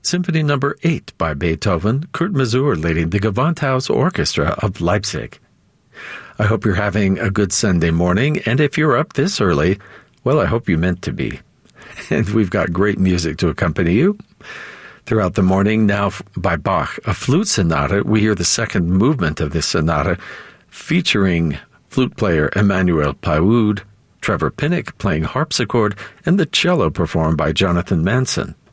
Symphony No. 8 by Beethoven, Kurt Masur leading the Gewandhaus Orchestra of Leipzig. I hope you're having a good Sunday morning, and if you're up this early, well, I hope you meant to be. And we've got great music to accompany you. Throughout the morning, now by Bach, a flute sonata, we hear the second movement of this sonata featuring flute player Emmanuel Pahud, Trevor Pinnock playing harpsichord, and the cello performed by Jonathan Manson.